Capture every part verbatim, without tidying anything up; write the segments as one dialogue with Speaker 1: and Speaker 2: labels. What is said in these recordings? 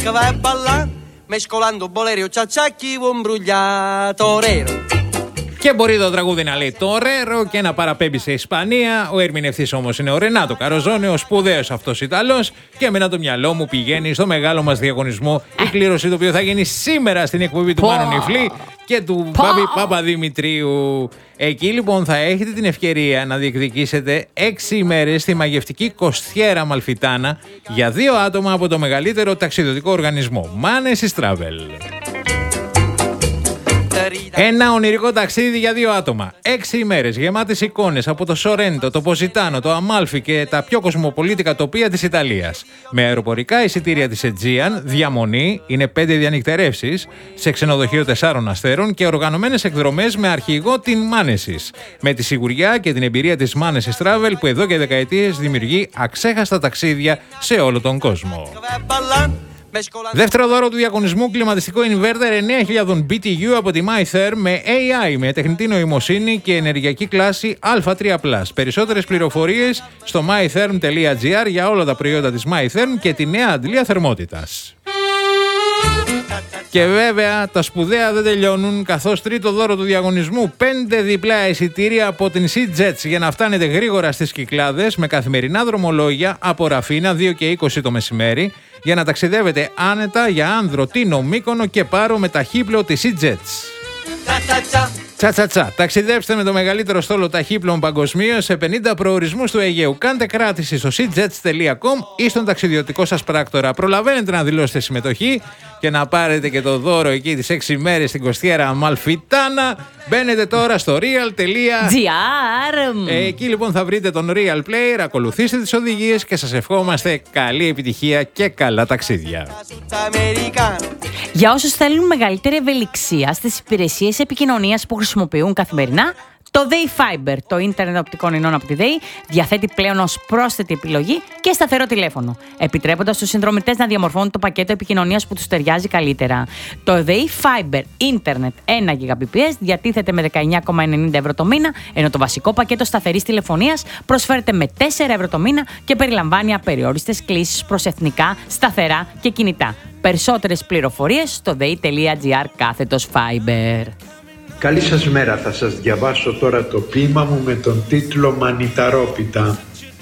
Speaker 1: che vai a ballare, mescolando bolero, ciacciacchi, un brugliatorero.
Speaker 2: Και μπορεί το τραγούδι να λέει το Ρέρο και να παραπέμπει σε Ισπανία. Ο ερμηνευτής όμως είναι ο Ρενάτο Καροζόνε, ο σπουδαίος αυτός Ιταλός. Και εμένα το μυαλό μου πηγαίνει στο μεγάλο μας διαγωνισμό. Η κλήρωση το οποίο θα γίνει σήμερα στην εκπομπή του Μάνου Νιφλή και του Πάπη Παπαδημητρίου. Εκεί λοιπόν θα έχετε την ευκαιρία να διεκδικήσετε έξι ημέρες στη μαγευτική Κοστιέρα Αμαλφιτάνα για δύο άτομα από το μεγαλύτερο ταξιδιωτικό οργανισμό Manesis Travel. Ένα ονειρικό ταξίδι για δύο άτομα. Έξι ημέρες γεμάτες εικόνες από το Σορέντο, το Ποζιτάνο, το Αμάλφι και τα πιο κοσμοπολίτικα τοπία της Ιταλίας. Με αεροπορικά εισιτήρια της Aegean, διαμονή, είναι πέντε διανυκτερεύσεις, σε ξενοδοχείο τεσσάρων αστέρων και οργανωμένες εκδρομές με αρχηγό την Manesis. Με τη σιγουριά και την εμπειρία της Manesis Travel που εδώ και δεκαετίες δημιουργεί αξέχαστα ταξίδια σε όλο τον κόσμο. Δεύτερο δώρο του διαγωνισμού, κλιματιστικό inverter εννέα χιλιάδες μπι τι γιου από τη MyTherm με έι άι, με τεχνητή νοημοσύνη και ενεργειακή κλάση Α τρία πλας. Περισσότερες πληροφορίες στο mytherm τελεία gr για όλα τα προϊόντα της MyTherm και τη νέα αντλία θερμότητας. Και βέβαια τα σπουδαία δεν τελειώνουν, καθώς τρίτο δώρο του διαγωνισμού, πέντε διπλά εισιτήρια από την SeaJets για να φτάνετε γρήγορα στις Κυκλάδες με καθημερινά δρομολόγια από Ραφίνα δύο και είκοσι το μεσημέρι για να ταξιδεύετε άνετα για Άνδρο, Τίνο, Μύκονο και Πάρο με ταχύπλο της SeaJets. Τσα τσα τσα. Ταξιδέψτε με το μεγαλύτερο στόλο ταχύπλων παγκοσμίως σε πενήντα προορισμούς του Αιγαίου. Κάντε κράτηση στο seajets τελεία com ή στον ταξιδιωτικό σας πράκτορα. Προλαβαίνετε να δηλώσετε συμμετοχή και να πάρετε και το δώρο εκεί τις έξι μέρες στην Κοστιέρα Αμαλφιτάνα. Μπαίνετε τώρα στο real τελεία gr. Εκεί λοιπόν θα βρείτε τον Real Player, ακολουθήστε τις οδηγίες και σας ευχόμαστε καλή επιτυχία και καλά ταξίδια.
Speaker 3: Για όσους θέλουν μεγαλύτερη ευελιξία στις υπηρεσίες επικοινωνίας που χρησιμοποιούν καθημερινά, το ΔΕΗ Fiber, το ίντερνετ οπτικών ινών από τη ΔΕΗ, διαθέτει πλέον ως πρόσθετη επιλογή και σταθερό τηλέφωνο, επιτρέποντας στους συνδρομητές να διαμορφώνουν το πακέτο επικοινωνίας που τους ταιριάζει καλύτερα. Το ΔΕΗ Fiber ίντερνετ ένα γιγαμπιτ διατίθεται με δεκαεννιά κόμμα ενενήντα ευρώ το μήνα, ενώ το βασικό πακέτο σταθερής τηλεφωνίας προσφέρεται με τέσσερα ευρώ το μήνα και περιλαμβάνει απεριόριστες κλήσεις προς εθνικά, σταθερά και κινητά. Περισσότερες πληροφορίες στο δei τελεία gr κάθετος Fiber.
Speaker 4: Καλή σας μέρα, θα σας διαβάσω τώρα το ποίημα μου με τον τίτλο «Μανιταρόπιτα».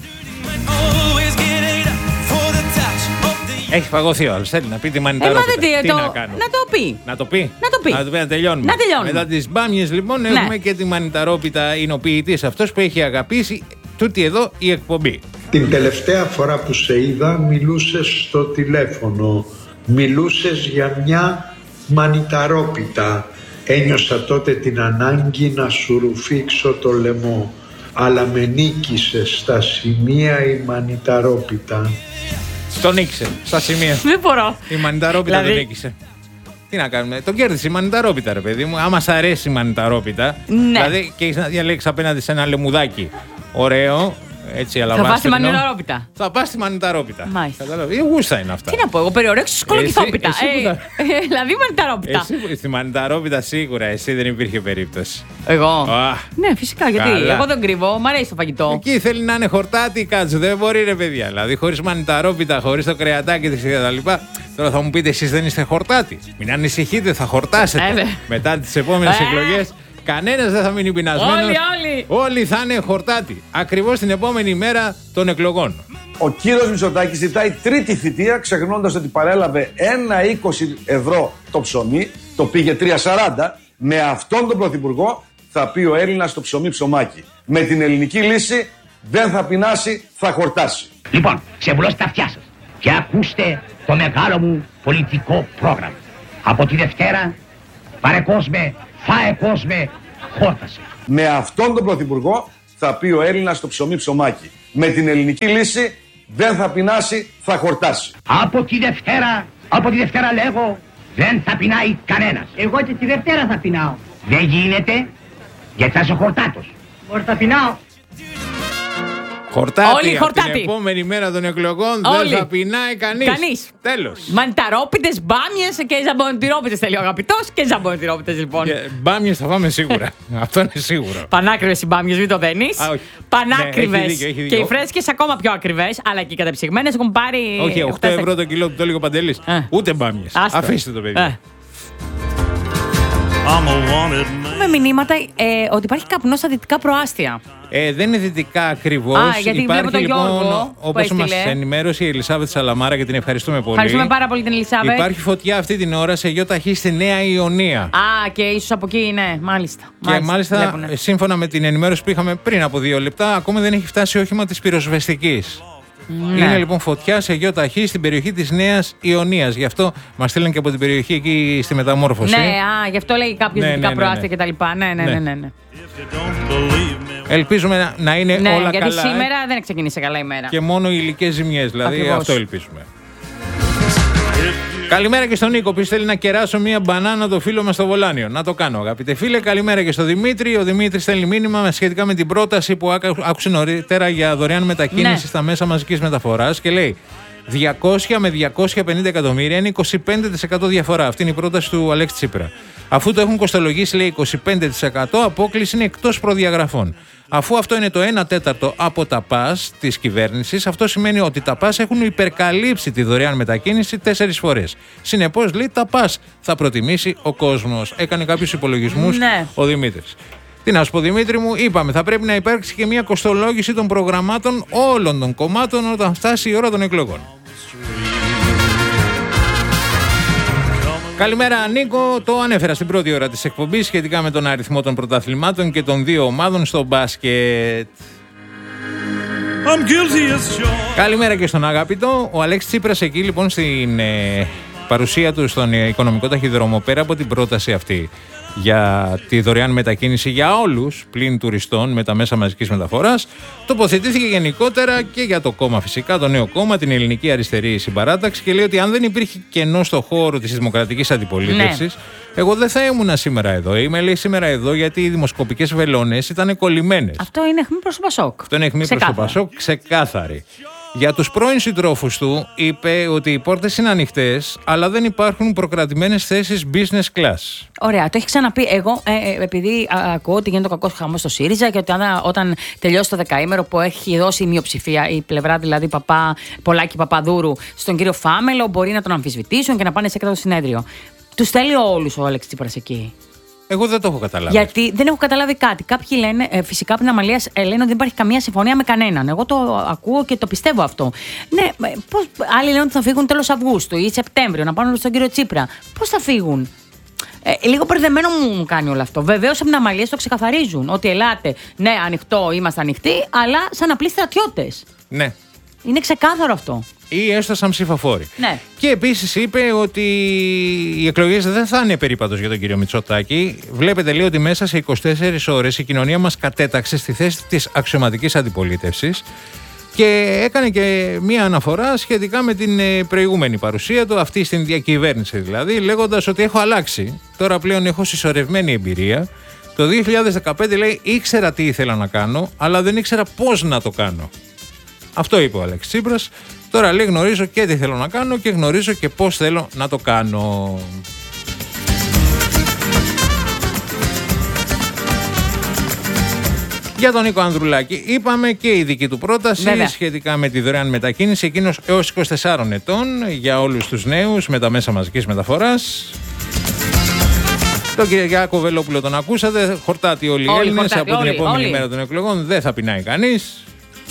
Speaker 2: Έχει φαγωθεί ο άλλος, θέλει να πει τη μανιταρόπιτα.
Speaker 3: Ε, τι
Speaker 2: το...
Speaker 3: να
Speaker 2: κάνουμε.
Speaker 3: Να το πει.
Speaker 2: Να το πει.
Speaker 3: Να το πει.
Speaker 2: Να το πει, να τελειώνουμε.
Speaker 3: Να τελειώνουμε.
Speaker 2: Μετά τις μπάμιες λοιπόν
Speaker 3: ναι.
Speaker 2: έχουμε και τη μανιταρόπιτα. Είναι ο ποιητής αυτός που έχει αγαπήσει τούτη εδώ η εκπομπή.
Speaker 4: Την τελευταία φορά που σε είδα μιλούσες στο τηλέφωνο. Μιλούσες για μια μανιταρόπιτα. Ένιωσα τότε την ανάγκη να σου ρουφήξω το λαιμό, αλλά με νίκησε στα σημεία η μανιταρόπιτα.
Speaker 2: Τον νίκησε στα σημεία.
Speaker 3: Δεν μπορώ.
Speaker 2: Η μανιταρόπιτα
Speaker 3: δηλαδή...
Speaker 2: τον νίκησε. Τι να κάνουμε, τον κέρδισε η μανιταρόπιτα, ρε παιδί μου. Άμα σ' αρέσει η μανιταρόπιτα,
Speaker 3: ναι.
Speaker 2: δηλαδή και έχεις να διαλέξεις απέναντι σε ένα λεμουδάκι ωραίο. Έτσι, αλλά
Speaker 3: θα πας στη μανιταρόπιτα.
Speaker 2: Θα πας στη μανιταρόπιτα.
Speaker 3: Μάλιστα.
Speaker 2: Καταλάβει. Γούστα είναι αυτά.
Speaker 3: Τι να πω, εγώ περιορέξω σκολοκυθόπιτα. Ε, θα... δηλαδή μανιταρόπιτα.
Speaker 2: Εσύ, στη μανιταρόπιτα σίγουρα, εσύ δεν υπήρχε περίπτωση.
Speaker 3: Εγώ.
Speaker 2: Ah,
Speaker 3: ναι, φυσικά, γιατί
Speaker 2: καλά.
Speaker 3: Εγώ δεν κρύβω, μ' αρέσει το φαγητό.
Speaker 2: Εκεί θέλει να είναι χορτάτι, κάτσου. Δεν μπορεί, ρε παιδιά. Δηλαδή, χωρίς μανιταρόπιτα, χωρίς το κρεατάκι της κτλ. Τώρα θα μου πείτε, εσείς δεν είστε χορτάτι. Μην ανησυχείτε, θα χορτάσετε
Speaker 3: ε,
Speaker 2: μετά τις επόμενες
Speaker 3: ε.
Speaker 2: εκλογές. Κανένας δεν θα μείνει πεινασμένος.
Speaker 3: Όλοι, όλοι.
Speaker 2: Όλοι θα είναι χορτάτι. Ακριβώς την επόμενη μέρα των εκλογών.
Speaker 5: Ο κύριος Μητσοτάκης ζητάει τρίτη θητεία, ξεχνώντας ότι παρέλαβε ένα είκοσι ευρώ το ψωμί, το πήγε τρία σαράντα. Με αυτόν τον πρωθυπουργό θα πει ο Έλληνας το ψωμί ψωμάκι. Με την ελληνική λύση δεν θα πεινάσει, θα χορτάσει.
Speaker 6: Λοιπόν, ξεβουλώστε τα αυτιά σας και ακούστε το μεγάλο μου πολιτικό πρόγραμμα. Από τη Δευτέρα, πάρε κόσμε, φάε κόσμε, χόρτασε.
Speaker 5: Με αυτόν τον πρωθυπουργό θα πει ο Έλληνας το ψωμί ψωμάκι. Με την ελληνική λύση δεν θα πεινάσει, θα χορτάσει.
Speaker 6: Από τη Δευτέρα, από τη Δευτέρα λέγω, δεν θα πεινάει κανένας.
Speaker 7: Εγώ και τη Δευτέρα θα πεινάω.
Speaker 6: Δεν γίνεται, γιατί θα είσαι χορτάτος.
Speaker 7: Μπορεί θα πεινάω.
Speaker 2: Χορτάτη,
Speaker 3: Όλοι χορτάτη.
Speaker 2: Από την επόμενη μέρα των εκλογών
Speaker 3: Όλοι.
Speaker 2: δεν θα πεινάει κανείς.
Speaker 3: Κανείς.
Speaker 2: Τέλος.
Speaker 3: Μανιταρόπιτες, μπάμιες και ζαμπονιτυρόπιτες, θέλει ο αγαπητός, και ζαμπονιτυρόπιτες λοιπόν.
Speaker 2: Και μπάμιες θα φάμε σίγουρα. Αυτό είναι σίγουρο.
Speaker 3: Πανάκριβες οι μπάμιες, μην το δένεις.
Speaker 2: Α, όχι.
Speaker 3: Πανάκριβες.
Speaker 2: Ναι, έχει δίκιο, έχει
Speaker 3: Και
Speaker 2: δίκιο.
Speaker 3: οι φρέσκες ακόμα πιο ακριβές, αλλά και οι κατεψυγμένες έχουν πάρει.
Speaker 2: Όχι, οκτώ
Speaker 3: φτάσει-
Speaker 2: ευρώ το κιλό που το έλεγε ο Παντελής.
Speaker 3: Ε.
Speaker 2: Ούτε μπάμιες.
Speaker 3: Άστο.
Speaker 2: Αφήστε το παιδί.
Speaker 3: Ε. Με μηνύματα ε, ότι υπάρχει καπνό στα δυτικά προάστια.
Speaker 2: Ε, δεν είναι δυτικά ακριβώς.
Speaker 3: Α, γιατί
Speaker 2: Υπάρχει
Speaker 3: βλέπω τον
Speaker 2: λοιπόν,
Speaker 3: Γιώργο που
Speaker 2: όπως μας
Speaker 3: έστειλε.
Speaker 2: ενημέρωσε η Ελισάβετ Σαλαμάρα και την ευχαριστούμε πολύ.
Speaker 3: Ευχαριστούμε πάρα πολύ την Ελισάβετ.
Speaker 2: Υπάρχει φωτιά αυτή την ώρα σε γιοταχή στη Νέα Ιωνία.
Speaker 3: Α, και ίσως από εκεί είναι, μάλιστα.
Speaker 2: Και μάλιστα,
Speaker 3: βλέπουνε.
Speaker 2: σύμφωνα με την ενημέρωση που είχαμε πριν από δύο λεπτά, ακόμα δεν έχει φτάσει όχημα της πυροσβεστικής.
Speaker 3: Ναι.
Speaker 2: Είναι λοιπόν φωτιά σε γιοταχή στην περιοχή της Νέας Ιωνίας. Γι' αυτό μας στείλαν και από την περιοχή εκεί στη Μεταμόρφωση.
Speaker 3: Ναι, α, γι' αυτό λέει κάποιο
Speaker 2: Ναι,
Speaker 3: δυτικά
Speaker 2: ναι, ναι, ναι.
Speaker 3: προάστια κτλ. Ναι, ναι, ναι,
Speaker 2: Ναι.
Speaker 3: ναι, ναι.
Speaker 2: Ελπίζουμε να, να είναι
Speaker 3: Ναι,
Speaker 2: όλα
Speaker 3: γιατί
Speaker 2: καλά. ε.
Speaker 3: σήμερα δεν ξεκίνησε καλά η μέρα.
Speaker 2: Και μόνο υλικές ζημιές, δηλαδή
Speaker 3: Ακριβώς.
Speaker 2: αυτό ελπίζουμε. Καλημέρα και στον Νίκο που θέλει να κεράσω μία μπανάνα το φίλο μας στο Βολάνιο. Να το κάνω, αγαπητέ φίλε. Καλημέρα και στον Δημήτρη. Ο Δημήτρης στέλνει μήνυμα σχετικά με την πρόταση που άκα- άκουσε νωρίτερα για δωρεάν μετακίνηση
Speaker 3: Ναι.
Speaker 2: στα μέσα μαζικής μεταφοράς και λέει διακόσια με διακόσια πενήντα εκατομμύρια είναι είκοσι πέντε τοις εκατό διαφορά. Αυτή είναι η πρόταση του Αλέξη Τσίπρα. Αφού το έχουν κοστολογήσει, λέει είκοσι πέντε τοις εκατό, απόκληση είναι εκτός προδιαγραφών. Αφού αυτό είναι το ένα τέταρτο από τα ΠΑΣ της κυβέρνησης, αυτό σημαίνει ότι τα ΠΑΣ έχουν υπερκαλύψει τη δωρεάν μετακίνηση τέσσερις φορές. Συνεπώς, λέει, τα ΠΑΣ θα προτιμήσει ο κόσμος. Έκανε κάποιους υπολογισμούς
Speaker 3: Ναι.
Speaker 2: ο Δημήτρης. Τι να σου πω, Δημήτρη μου, είπαμε, θα πρέπει να υπάρξει και μια κοστολόγηση των προγραμμάτων όλων των κομμάτων όταν φτάσει η ώρα των εκλογών. Καλημέρα, Νίκο. Το ανέφερα στην πρώτη ώρα της εκπομπής σχετικά με τον αριθμό των πρωταθλημάτων και των δύο ομάδων στο μπάσκετ. Καλημέρα και στον αγαπητό. Ο Αλέξης Τσίπρας εκεί λοιπόν στην ε, παρουσία του στον ε, οικονομικό ταχυδρόμο, πέρα από την πρόταση αυτή για τη δωρεάν μετακίνηση για όλους πλην τουριστών με τα μέσα μαζικής μεταφοράς, τοποθετήθηκε γενικότερα και για το κόμμα φυσικά, το νέο κόμμα, την Ελληνική Αριστερή Συμπαράταξη, και λέει ότι αν δεν υπήρχε κενό στο χώρο της δημοκρατικής αντιπολίτευσης, ναι, εγώ δεν θα ήμουν σήμερα εδώ. Είμαι, λέει, σήμερα εδώ γιατί οι δημοσκοπικές βελόνες ήταν κολλημένες.
Speaker 3: Αυτό είναι αιχμή προς το Πασόκ.
Speaker 2: Αυτό είναι αιχμή προς το Πασόκ, ξεκάθαρη. Για τους πρώην συντρόφους του είπε ότι οι πόρτες είναι ανοιχτές, αλλά δεν υπάρχουν προκρατημένες θέσεις business class.
Speaker 3: Ωραία, το έχει ξαναπεί. Εγώ, ε, ε, επειδή α, ακούω ότι γίνεται ο κακός χαμός στο ΣΥΡΙΖΑ και ότι αν, όταν τελειώσει το δεκαήμερο που έχει δώσει η μειοψηφία, η πλευρά δηλαδή Παπά, Πολάκη Παπαδούρου, στον κύριο Φάμελο, μπορεί να τον αμφισβητήσουν και να πάνε σε έκτακτο συνέδριο. Τους θέλει όλους ο Αλέξης Τσίπρας εκεί.
Speaker 2: Εγώ δεν το έχω καταλάβει.
Speaker 3: Γιατί δεν έχω καταλάβει κάτι. Κάποιοι λένε, ε, φυσικά πριν Αμαλίας, ε, λένε ότι δεν υπάρχει καμία συμφωνία με κανέναν. Εγώ το ακούω και το πιστεύω αυτό. Ναι, ε, πώς, άλλοι λένε ότι θα φύγουν τέλος Αυγούστου ή Σεπτέμβριο, να πάνε στον κύριο Τσίπρα. Πώς θα φύγουν? Ε, λίγο μπερδεμένο μου κάνει όλο αυτό. Βεβαίως από την Αμαλίας το ξεκαθαρίζουν. Ότι ελάτε, ναι, ανοιχτό, είμαστε ανοιχτοί, αλλά σαν απλοί στρατιώτες.
Speaker 2: Ναι.
Speaker 3: Είναι ξεκάθαρο αυτό.
Speaker 2: Ή έστω σαν ψηφοφόροι.
Speaker 3: Ναι.
Speaker 2: Και επίσης είπε ότι οι εκλογές δεν θα είναι περίπατος για τον κύριο Μητσοτάκη. Βλέπετε, λέει, ότι μέσα σε είκοσι τέσσερις ώρες η κοινωνία μας κατέταξε στη θέση της αξιωματικής αντιπολίτευσης και έκανε και μία αναφορά σχετικά με την προηγούμενη παρουσία του, αυτή στην διακυβέρνηση δηλαδή, λέγοντας ότι έχω αλλάξει. Τώρα πλέον έχω συσσωρευμένη εμπειρία. Το δύο χιλιάδες δεκαπέντε, λέει, ήξερα τι ήθελα να κάνω, αλλά δεν ήξερα πώς να το κάνω. Αυτό είπε ο Αλέξης Τσίπρας. Τώρα, λέει, γνωρίζω και τι θέλω να κάνω και γνωρίζω και πώς θέλω να το κάνω. Για τον Νίκο Ανδρουλάκη είπαμε και η δική του πρόταση. Βέβαια. Σχετικά με τη δωρεάν μετακίνηση. Εκείνος έως είκοσι τεσσάρων ετών για όλους τους νέους με τα μέσα μαζικής μεταφοράς. Τον Κυριάκο Βελόπουλο τον ακούσατε. Χορτάτη όλοι οι Έλληνες από
Speaker 3: όλοι,
Speaker 2: την επόμενη
Speaker 3: όλοι.
Speaker 2: μέρα των εκλογών. Δεν θα πεινάει κανείς.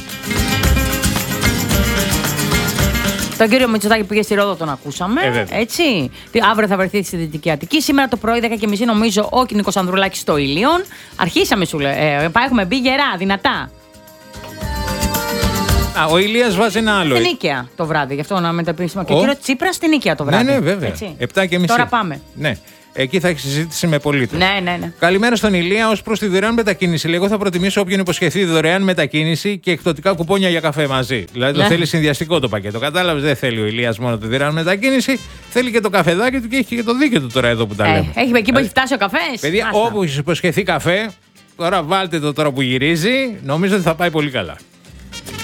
Speaker 3: Τον κύριο Μητσοτάκη που πήγε στη Ρόδο τον ακούσαμε.
Speaker 2: Ε,
Speaker 3: έτσι. Αύριο θα βρεθεί στη Δυτική Αττική. Σήμερα το πρωί δέκα και μισή νομίζω ο Νίκος Ανδρουλάκης στο Ηλίον. Αρχίσαμε, σου λέει. Ε, έχουμε μπει γερά, δυνατά.
Speaker 2: Α, ο Ηλίας βάζει ένα άλλο.
Speaker 3: Στην Νίκαια το βράδυ, γι' αυτό να μεταπίσουμε. Και ο κύριο Τσίπρα στην Νίκαια το βράδυ.
Speaker 2: Ναι, ναι, βέβαια.
Speaker 3: Έτσι.
Speaker 2: επτά και μισή.
Speaker 3: Τώρα πάμε.
Speaker 2: Ναι. Εκεί θα έχει συζήτηση με πολίτες.
Speaker 3: Ναι, ναι, ναι.
Speaker 2: Καλημέρα στον Ηλία. Ως προς τη δωρεάν μετακίνηση, λέει, εγώ θα προτιμήσω όποιον υποσχεθεί δωρεάν μετακίνηση και εκπτωτικά κουπόνια για καφέ μαζί. Δηλαδή το
Speaker 3: Ναι.
Speaker 2: θέλει συνδυαστικό το πακέτο. Κατάλαβες, δεν θέλει ο Ηλίας μόνο τη δωρεάν μετακίνηση, θέλει και το καφεδάκι του και έχει και το δίκαιο του τώρα εδώ που τα
Speaker 3: Ε,
Speaker 2: λέμε.
Speaker 3: έχει εκεί που έχει φτάσει ο καφές.
Speaker 2: Παιδιά,
Speaker 3: Άστα.
Speaker 2: όπου έχει υποσχεθεί καφέ, τώρα βάλτε το τώρα που γυρίζει, νομίζω ότι θα πάει πολύ καλά.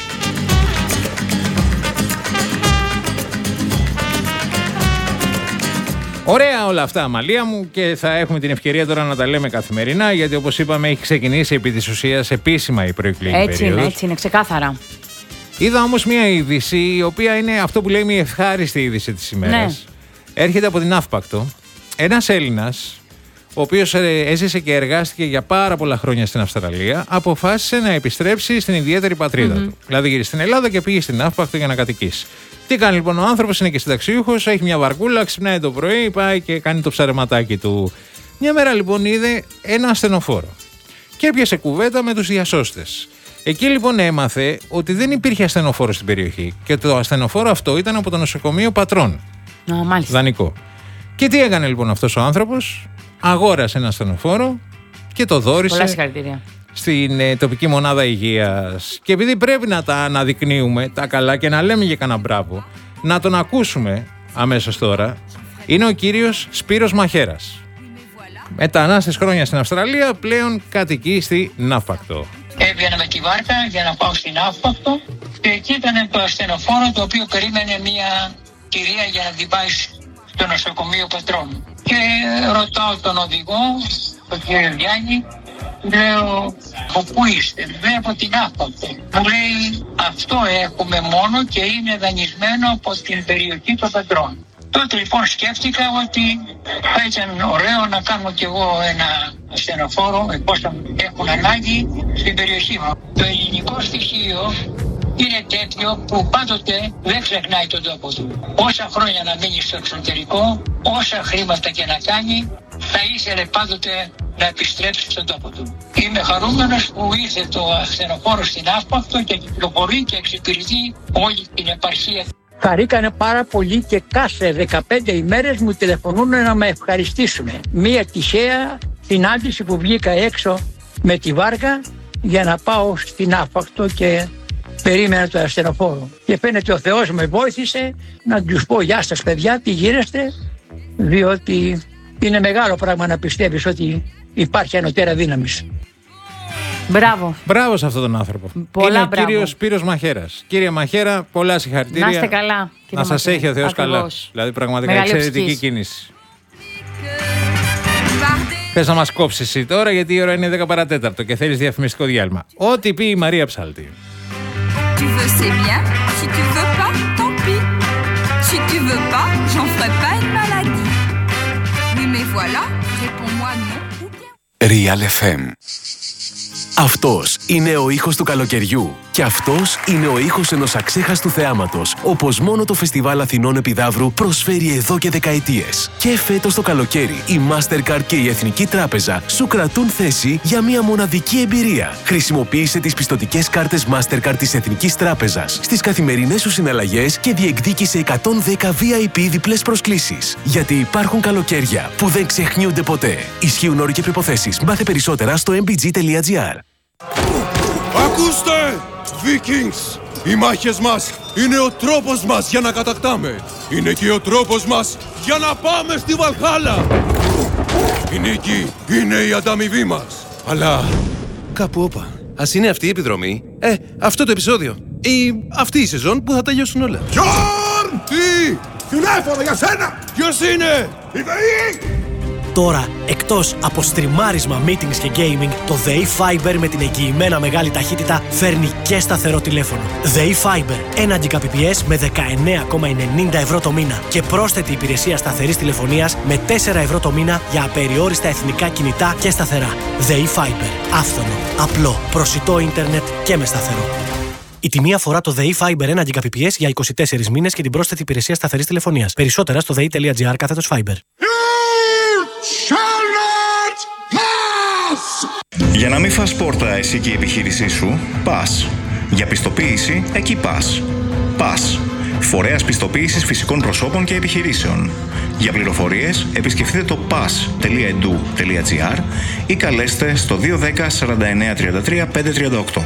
Speaker 2: Ωραία όλα αυτά, Αμαλία μου, και θα έχουμε την ευκαιρία τώρα να τα λέμε καθημερινά, γιατί όπως είπαμε έχει ξεκινήσει επί της ουσίας επίσημα η προεκλογική
Speaker 3: περίοδος. Έτσι είναι, έτσι είναι, ξεκάθαρα.
Speaker 2: Είδα όμως μια είδηση, η οποία είναι αυτό που λέμε η ευχάριστη είδηση της ημέρας. Ναι. Έρχεται από την Αύπακτο. Ένας Έλληνας, ο οποίος έζησε και εργάστηκε για πάρα πολλά χρόνια στην Αυστραλία, αποφάσισε να επιστρέψει στην ιδιαίτερη πατρίδα mm-hmm. του. Δηλαδή γύρισε στην Ελλάδα και πήγε στην Αύπακτο για να κατοικήσει. Τι κάνει λοιπόν ο άνθρωπος, είναι και συνταξιούχος, έχει μια βαρκούλα, ξυπνάει το πρωί, πάει και κάνει το ψαρεματάκι του. Μια μέρα λοιπόν είδε ένα ασθενοφόρο και έπιασε κουβέντα με τους διασώστες. Εκεί λοιπόν έμαθε ότι δεν υπήρχε ασθενοφόρο στην περιοχή και το ασθενοφόρο αυτό ήταν από το νοσοκομείο Πατρών.
Speaker 3: Α, μάλιστα.
Speaker 2: Δανεικό. Και τι έκανε λοιπόν αυτός ο άνθρωπος? Αγόρασε ένα ασθενοφόρο και το δώρισε στην ε, τοπική μονάδα υγείας. Και επειδή πρέπει να τα αναδεικνύουμε τα καλά και να λέμε για κανένα μπράβο, να τον ακούσουμε αμέσως τώρα. Είναι ο κύριος Σπύρος Μαχέρας. Μετανάστης χρόνια στην Αυστραλία, πλέον κατοικεί στη Αύπακτο.
Speaker 8: Έβγαινα με τη βάρκα για να πάω στην Αύπακτο και εκεί ήταν το ασθενοφόρο το οποίο περίμενε μια κυρία για να την πάει στο νοσοκομείο Πατρών. Και ρωτάω τον οδηγό, τον κύριο Γιάννη, λέω από πού είστε? Μου λέει από την Αύπακτο. Μου λέει αυτό έχουμε μόνο και είναι δανεισμένο από την περιοχή των Πατρών. Τότε λοιπόν σκέφτηκα ότι θα ήταν ωραίο να κάνω κι εγώ ένα ασθενοφόρο εφόσον έχουν ανάγκη στην περιοχή μου. Το ελληνικό στοιχείο είναι τέτοιο που πάντοτε δεν ξεχνάει τον τόπο του. Όσα χρόνια να μείνει στο εξωτερικό, όσα χρήματα και να κάνει, θα ήθελε πάντοτε να επιστρέψει στον τόπο του. Είμαι χαρούμενος που ήρθε το ασθενοφόρο στην Αύπακτο και κυκλοφορεί και εξυπηρετεί όλη την επαρχία.
Speaker 7: Χαρήκανε πάρα πολύ και κάθε δεκαπέντε ημέρες μου τηλεφωνούν να με ευχαριστήσουν. Μία τυχαία συνάντηση που βγήκα έξω με τη βάρκα για να πάω στην Αύπακτο και περίμενα το ασθενοφόρο. Και φαίνεται ο Θεός με βοήθησε να τους πω γεια σας παιδιά, τι γίνεστε, διότι είναι μεγάλο πράγμα να πιστεύεις ότι υπάρχει ανωτέρα δύναμης.
Speaker 3: Μπράβο.
Speaker 2: Μπράβο σε αυτόν τον άνθρωπο.
Speaker 3: Πολλά
Speaker 2: είναι ο
Speaker 3: μπράβο.
Speaker 2: κύριος Σπύρος Μαχέρας. Κύριε Μαχέρα, πολλά συγχαρητήρια.
Speaker 3: Να είστε καλά.
Speaker 2: Να σας έχει ο Θεός καλά. Δηλαδή, πραγματικά
Speaker 3: μεγάλη
Speaker 2: εξαιρετική
Speaker 3: ψυχής.
Speaker 2: κίνηση. Θες να μας κόψεις εσύ τώρα, γιατί η ώρα είναι δέκα παρατέταρτο και θέλεις διαφημιστικό διάλειμμα. Ό,τι πει η Μαρία Ψάλτη.
Speaker 9: Tu veux, c'est bien. Si tu veux pas, tant pis. Si tu veux pas, j'en ferai pas une maladie. Oui, mais voilà, réponds-moi non ou bien.
Speaker 10: Real εφ εμ. Αυτός είναι ο ήχος του καλοκαιριού και αυτός είναι ο ήχος ενός αξέχαστου θεάματος, όπως μόνο το Φεστιβάλ Αθηνών Επιδαύρου προσφέρει εδώ και δεκαετίες. Και φέτος το καλοκαίρι η Mastercard και η Εθνική Τράπεζα σου κρατούν θέση για μια μοναδική εμπειρία. Χρησιμοποίησε τις πιστωτικές κάρτες Mastercard της Εθνικής Τράπεζας στις καθημερινές σου συναλλαγές και διεκδίκησε εκατόν δέκα βι άι πι διπλές προσκλήσεις. Γιατί υπάρχουν καλοκαίρια που δεν ξεχνιούνται ποτέ. Ισχύουν όροι και προϋποθέσεις. Μάθε περισσότερα στο εμ μπι τζι τελεία τζι άρ.
Speaker 11: Ακούστε, Vikings! Οι μάχες μας είναι ο τρόπος μας για να κατακτάμε. Είναι και ο τρόπος μας για να πάμε στη Βαλχάλα. Η νίκη είναι η ανταμοιβή μας. Αλλά κάπου όπα. Ας είναι αυτή η επιδρομή. Ε, αυτό το επεισόδιο. Ή αυτή η σεζόν που θα τελειώσουν όλα. Γιόρν! Τι! Τηλέφωνο για σένα! Ποιος είναι? Η ΔΕΗ!
Speaker 12: Τώρα, εκτός από στριμάρισμα, meetings και gaming, το ΔΕΗ Fiber με την εγγυημένα μεγάλη ταχύτητα φέρνει και σταθερό τηλέφωνο. ΔΕΗ Fiber, ένα Gbps με δεκαεννέα κόμμα ενενήντα ευρώ το μήνα και πρόσθετη υπηρεσία σταθερής τηλεφωνίας με τέσσερα ευρώ το μήνα για απεριόριστα εθνικά κινητά και σταθερά. ΔΕΗ Fiber, άφθονο, απλό, προσιτό ίντερνετ και με σταθερό. Η τιμή αφορά το ΔΕΗ Fiber ένα Gbps για είκοσι τέσσερις μήνες και την πρόσθετη υπηρεσία σταθερής τηλεφωνίας. Περισσότερα στο δei τελεία τζι άρ κάθετος Fiber.
Speaker 13: Για να μην φας πόρτα εσύ και η επιχείρησή σου, πας. Για πιστοποίηση, εκεί πας. Πας. Φορέας πιστοποίησης φυσικών προσώπων και επιχειρήσεων. Για πληροφορίες, επισκεφτείτε το πας τελεία e d u τελεία g r ή καλέστε στο δύο ένα μηδέν σαράντα εννέα τριάντα τρία πεντακόσια τριάντα οκτώ.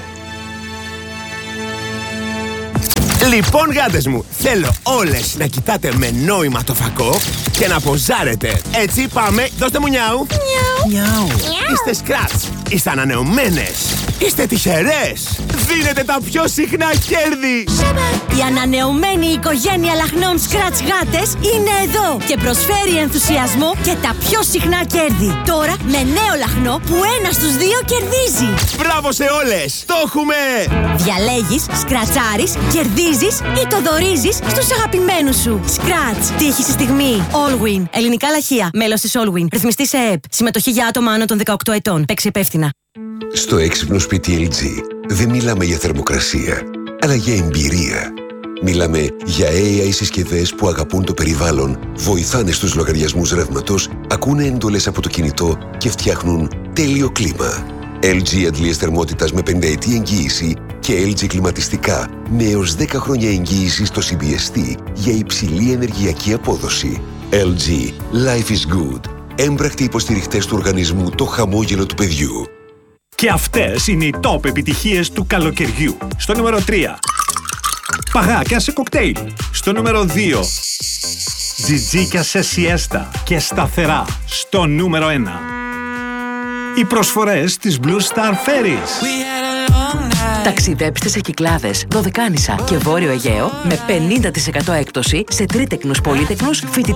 Speaker 14: Λοιπόν, γάτες μου, θέλω όλες να κοιτάτε με νόημα το φακό και να ποζάρετε. Έτσι, πάμε, δώστε μου νιάου. Νιάου. Νιάου. Είστε σκράτς, είστε ανανεωμένες. Είστε τυχερές! Δίνετε τα πιο συχνά κέρδη!
Speaker 15: Η ανανεωμένη οικογένεια λαχνών Scratch γάτες είναι εδώ και προσφέρει ενθουσιασμό και τα πιο συχνά κέρδη. Τώρα με νέο λαχνό που ένα στους δύο κερδίζει.
Speaker 14: Μπράβο σε όλες! Το έχουμε!
Speaker 15: Διαλέγεις, σκρατσάρεις, κερδίζεις ή το δωρίζεις στους αγαπημένους σου. Scratch. Τύχη στη στιγμή. Allwin. Ελληνικά λαχεία. Μέλος της Allwin. Ρυθμιστή σε ΕΕΠ. Συμμετοχή για άτομα άνω των δεκαοκτώ ετών. Παίξε υπεύθυνα.
Speaker 16: Στο έξυπνο σπίτι ελ τζι δεν μιλάμε για θερμοκρασία, αλλά για εμπειρία. Μιλάμε για έι άι συσκευές που αγαπούν το περιβάλλον, βοηθάνε στους λογαριασμούς ρεύματος, ακούνε εντολές από το κινητό και φτιάχνουν τέλειο κλίμα. ελ τζι αντλίες θερμότητας με πενταετή εγγύηση και ελ τζι κλιματιστικά με έως δέκα χρόνια εγγύηση στο σι μπι ες τι για υψηλή ενεργειακή απόδοση. ελ τζι. Life is good. Έμπρακτοι υποστηριχτές του οργανισμού Το Χαμόγελο του Παιδιού.
Speaker 17: Και αυτές είναι οι top επιτυχίες του καλοκαιριού. Στο νούμερο τρία. Παγάκια σε κοκτέιλ. Στο νούμερο δύο. Τζιτζίκια σε σιέστα και σταθερά. Στο νούμερο ένα. Οι προσφορές της Blue Star Ferries.
Speaker 18: Ταξιδέψτε σε Κυκλάδες, Δωδεκάνησα και Βόρειο Αιγαίο με πενήντα τοις εκατό έκπτωση σε τρίτεκνους, πολύτεκνους, φοιτητικούς